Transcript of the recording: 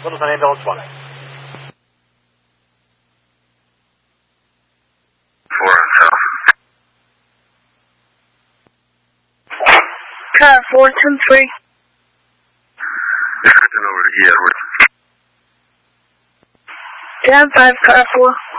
Little Sun ambulance 1. 4 on south. Car 410-3. Switching over to E. Edwards. Down 5, car 4.